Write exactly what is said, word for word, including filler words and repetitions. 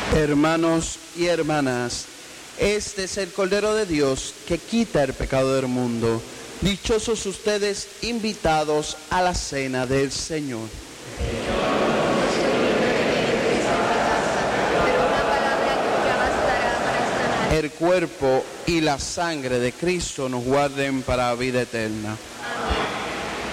Hermanos y hermanas, este es el Cordero de Dios que quita el pecado del mundo. Dichosos ustedes invitados a la cena del Señor. El cuerpo y la sangre de Cristo nos guarden para la vida eterna.